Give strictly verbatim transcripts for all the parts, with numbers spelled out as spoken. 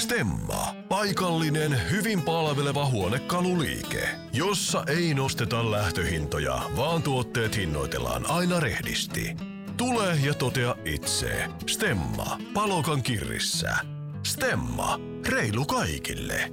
Stemma. Paikallinen, hyvin palveleva huonekaluliike, jossa ei nosteta lähtöhintoja, vaan tuotteet hinnoitellaan aina rehdisti. Tule ja totea itse. Stemma. Palokan kirrissä. Stemma. Reilu kaikille.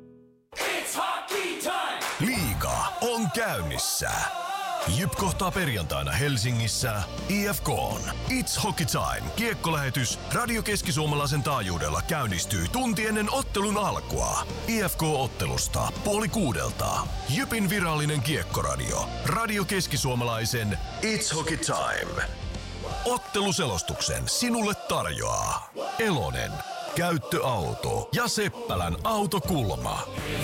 Liiga on käynnissä. Jyp kohtaa perjantaina Helsingissä I F K:n It's Hockey Time -kiekkolähetys Radio Keski-Suomalaisen taajuudella käynnistyy tunti ennen ottelun alkua. I F K-ottelusta puoli kuudelta. Jypin virallinen kiekkoradio Radio Keski-Suomalaisen It's Hockey Time. Otteluselostuksen sinulle tarjoaa Elonen, Käyttöauto ja Seppälän autokulma.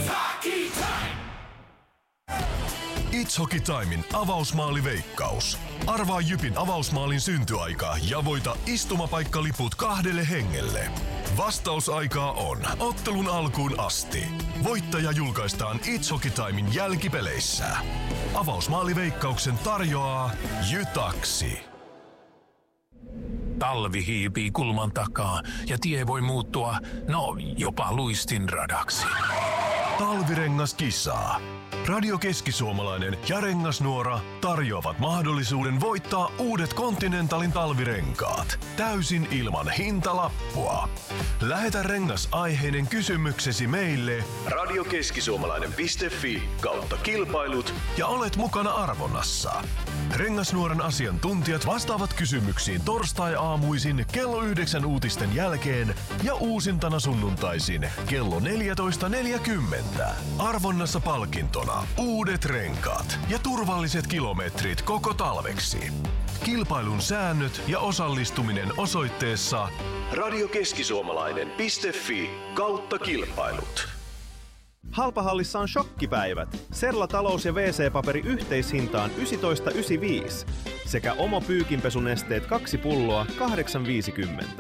It's Hockey Timein avausmaaliveikkaus. Arvaa Jypin avausmaalin syntyaika ja voita istumapaikkaliput kahdelle hengelle. Vastausaikaa on ottelun alkuun asti. Voittaja julkaistaan It's Hockey Timein jälkipeleissä. Avausmaaliveikkauksen tarjoaa Jytaksi. Talvi hiipii kulman takaa ja tie voi muuttua, no jopa luistinradaksi. Talvirengaskisaa. Radio Keski-Suomalainen ja Rengasnuora tarjoavat mahdollisuuden voittaa uudet Continentalin talvirenkaat täysin ilman hintalappua. Lähetä rengasaiheinen kysymyksesi meille radiokeski-suomalainen piste fi kautta kilpailut ja olet mukana arvonnassa. Rengasnuoren asiantuntijat vastaavat kysymyksiin torstai-aamuisin kello yhdeksän uutisten jälkeen ja uusintana sunnuntaisin kello neljätoista neljäkymmentä. Arvonnassa palkintona uudet renkaat ja turvalliset kilometrit koko talveksi. Kilpailun säännöt ja osallistuminen osoitteessa radiokeski-suomalainen piste fi kautta kilpailut. Halpahallissa on shokkipäivät. Serla talous- ja wee see-paperi yhteishintaan yksitoista yhdeksänkymmentäviisi sekä Omo pyykinpesunesteet kaksi pulloa kahdeksan viisikymmentä.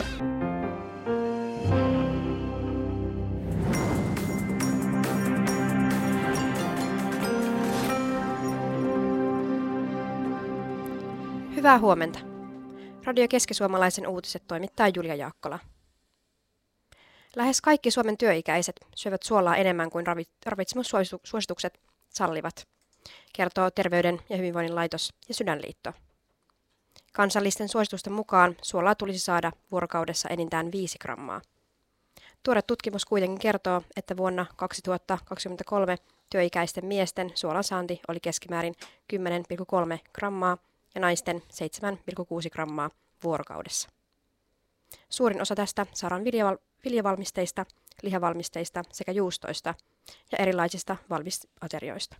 Hyvää huomenta. Radio Keski-Suomalaisen uutiset toimittaa Julia Jaakkola. Lähes kaikki Suomen työikäiset syövät suolaa enemmän kuin ravitsemussuositukset sallivat, kertoo Terveyden ja hyvinvoinnin laitos ja Sydänliitto. Kansallisten suositusten mukaan suolaa tulisi saada vuorokaudessa enintään viisi grammaa. Tuore tutkimus kuitenkin kertoo, että vuonna kaksituhattakaksikymmentäkolme työikäisten miesten suolan saanti oli keskimäärin kymmenen pilkku kolme grammaa ja naisten seitsemän pilkku kuusi grammaa vuorokaudessa. Suurin osa tästä saadaan viljavalmisteista, lihavalmisteista sekä juustoista ja erilaisista valmisaterioista.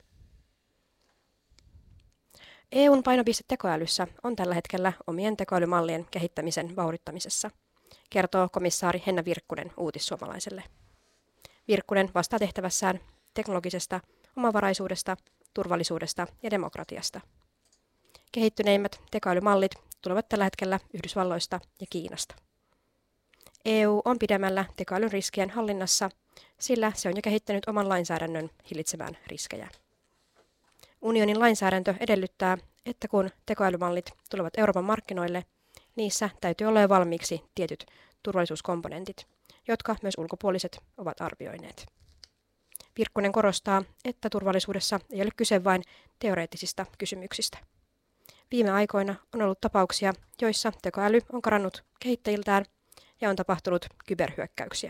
E U:n painopiste tekoälyssä on tällä hetkellä omien tekoälymallien kehittämisen vauhdittamisessa, kertoo komissaari Henna Virkkunen Uutissuomalaiselle. Virkkunen vastaa tehtävässään teknologisesta omavaraisuudesta, turvallisuudesta ja demokratiasta. Kehittyneimmät tekoälymallit tulevat tällä hetkellä Yhdysvalloista ja Kiinasta. E U on pidemmällä tekoälyn riskien hallinnassa, sillä se on jo kehittänyt oman lainsäädännön hillitsemään riskejä. Unionin lainsäädäntö edellyttää, että kun tekoälymallit tulevat Euroopan markkinoille, niissä täytyy olla jo valmiiksi tietyt turvallisuuskomponentit, jotka myös ulkopuoliset ovat arvioineet. Virkkunen korostaa, että turvallisuudessa ei ole kyse vain teoreettisista kysymyksistä. Viime aikoina on ollut tapauksia, joissa tekoäly on karannut kehittäjiltään ja on tapahtunut kyberhyökkäyksiä.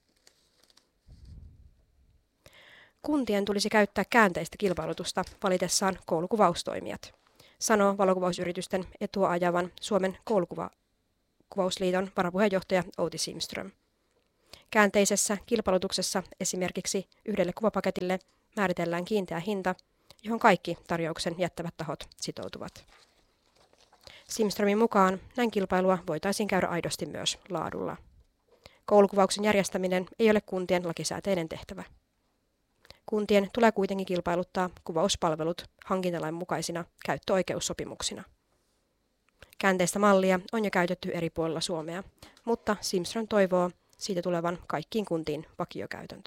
Kuntien tulisi käyttää käänteistä kilpailutusta valitessaan koulukuvaustoimijat, sanoo valokuvausyritysten etua ajavan Suomen koulukuvausliiton varapuheenjohtaja Outi Simström. Käänteisessä kilpailutuksessa esimerkiksi yhdelle kuvapaketille määritellään kiinteä hinta, johon kaikki tarjouksen jättävät tahot sitoutuvat. Simströmin mukaan näin kilpailua voitaisiin käydä aidosti myös laadulla. Koulukuvauksen järjestäminen ei ole kuntien lakisääteinen tehtävä. Kuntien tulee kuitenkin kilpailuttaa kuvauspalvelut hankintalain mukaisina käyttöoikeussopimuksina. Käänteistä mallia on jo käytetty eri puolilla Suomea, mutta Simström toivoo siitä tulevan kaikkiin kuntiin vakiokäytäntö.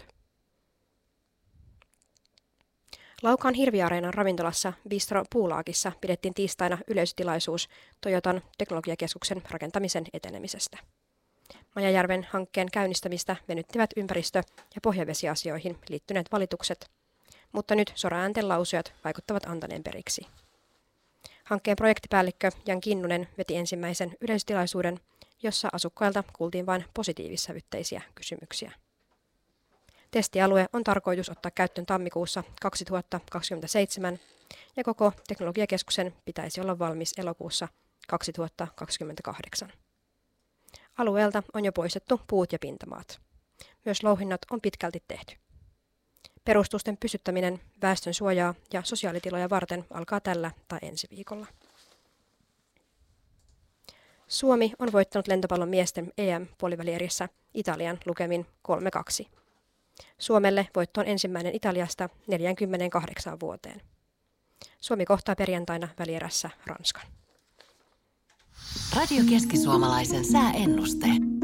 Laukaan Hirviareenan ravintolassa Bistro Puulaakissa pidettiin tiistaina yleisötilaisuus Toyotan teknologiakeskuksen rakentamisen etenemisestä. Majajärven hankkeen käynnistämistä venyttivät ympäristö- ja pohjavesiasioihin liittyneet valitukset, mutta nyt soraäänten lausujat vaikuttavat antaneen periksi. Hankkeen projektipäällikkö Jan Kinnunen veti ensimmäisen yleisötilaisuuden, jossa asukkailta kuultiin vain positiivissävytteisiä kysymyksiä. Testialue on tarkoitus ottaa käyttöön tammikuussa kaksituhattakaksikymmentäseitsemän ja koko teknologiakeskuksen pitäisi olla valmis elokuussa kaksituhattakaksikymmentäkahdeksan. Alueelta on jo poistettu puut ja pintamaat. Myös louhinnat on pitkälti tehty. Perustusten pysyttäminen väestön suojaa ja sosiaalitiloja varten alkaa tällä tai ensi viikolla. Suomi on voittanut lentopallon miesten E M-puolivälierissä Italian lukemin kolme kaksi. Suomelle voitto on ensimmäinen Italiasta neljäänkymmeneenkahdeksaan vuoteen. Suomi kohtaa perjantaina välierässä Ranskan. Radio Keski-Suomalaisen sääennuste.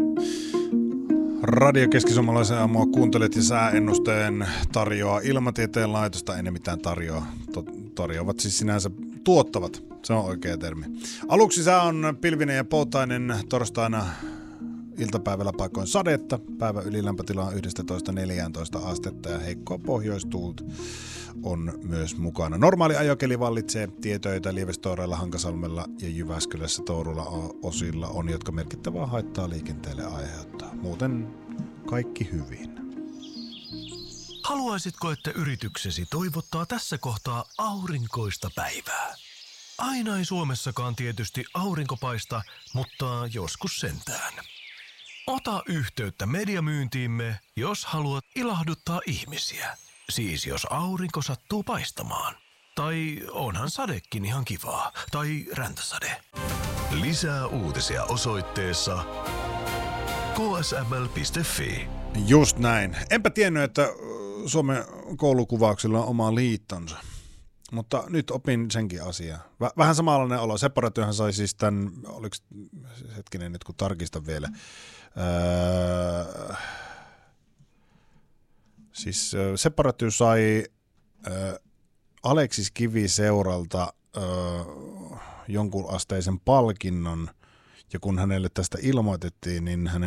Radio Keski-Suomalaisen aamua kuuntelet ja sääennusteen tarjoaa Ilmatieteen laitosta, ei ne mitään tarjoa. Tarjoavat siis sinänsä tuottavat, se on oikea termi. Aluksi sää on pilvinen ja poutainen, torstaina iltapäivällä paikoin sadetta, päivän ylilämpötila on yksitoista neljätoista astetta ja heikkoa pohjoistuult on myös mukana. Normaali ajokeli vallitsee, tietöitä Lievestooreilla, Hankasalmella ja Jyväskylässä Tourulla osilla on, jotka merkittävää haittaa liikenteelle aiheuttaa. Muuten kaikki hyvin. Haluaisitko, että yrityksesi toivottaa tässä kohtaa aurinkoista päivää? Aina ei Suomessakaan tietysti aurinko paista, mutta joskus sentään. Ota yhteyttä mediamyyntiimme, jos haluat ilahduttaa ihmisiä. Siis jos aurinko sattuu paistamaan. Tai onhan sadekin ihan kivaa. Tai räntäsade. Lisää uutisia osoitteessa k s m l piste f i. Just näin. Enpä tiennyt, että Suomen koulukuvauksilla on oma liittonsa. Mutta nyt opin senkin asiaa. Väh- vähän samanlainen olo. Separatyöhän sai siis tämän, oliko hetkinen nyt kun tarkistan vielä. Öö, siis Separaty sai öö, Aleksis Kiviseuralta öö, jonkun asteisen palkinnon, ja kun hänelle tästä ilmoitettiin, niin hänen,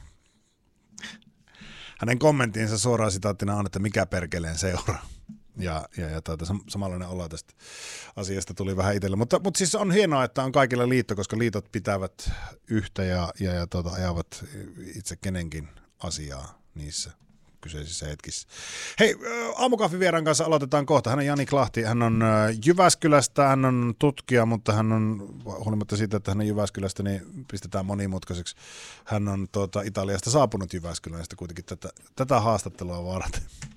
hänen kommenttinsa suoraan sitaattina on, että mikä perkeleen seuraa. Ja, ja, ja tuota, samanlainen olo tästä asiasta tuli vähän itselle. Mutta, mutta siis on hienoa, että on kaikilla liitto, koska liitot pitävät yhtä ja, ja, ja tuota, ajavat itse kenenkin asiaa niissä kyseisissä hetkissä. Hei, aamukahvivieraan kanssa aloitetaan kohta. Hän on Jani Klahti, hän on Jyväskylästä, hän on tutkija, mutta hän on, huolimatta siitä, että hän on Jyväskylästä, niin pistetään monimutkaiseksi. Hän on tuota, Italiasta saapunut Jyväskylään, kuitenkin tätä, tätä haastattelua varten.